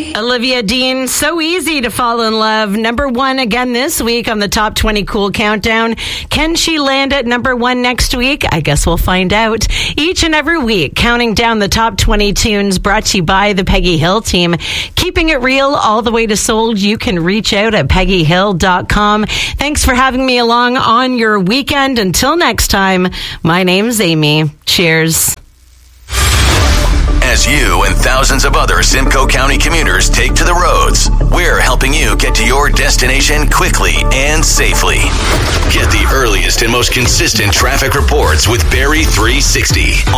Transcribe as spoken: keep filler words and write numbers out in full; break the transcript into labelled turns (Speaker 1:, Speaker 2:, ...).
Speaker 1: Olivia Dean, so easy to fall in love. Number one again this week on the Top twenty Cool Countdown. Can she land at number one next week? I guess we'll find out. Each and every week, counting down the top twenty tunes brought to you by the Peggy Hill team. Keeping it real all the way to sold. You can reach out at peggy hill dot com. Thanks for having me along on your weekend. Until next time, my name's Amy. Cheers.
Speaker 2: As you and thousands of other Simcoe County commuters take to the roads, we're helping you get to your destination quickly and safely. Get the earliest and most consistent traffic reports with Barrie three sixty